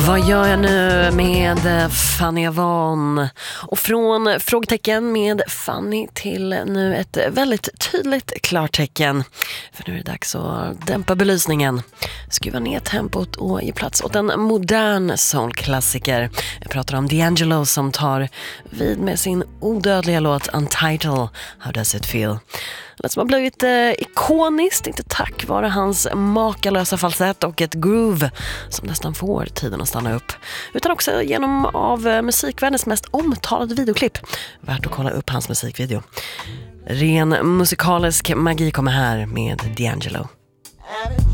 Vad gör jag nu med Fanny Avon? Och från frågetecken med Fanny till nu ett väldigt tydligt klartecken. För nu är det dags att dämpa belysningen, skruva ner tempot och ge plats åt en modern soulklassiker. Jag pratar om D'Angelo som tar vid med sin odödliga låt Untitled, How Does It Feel? Det som har blivit ikoniskt, inte tack vare hans makalösa falsett och ett groove som nästan får tiden att stanna upp, utan också genom av musikvärldens mest omtalade videoklipp. Värt att kolla upp hans musikvideo. Ren musikalisk magi kommer här med D'Angelo.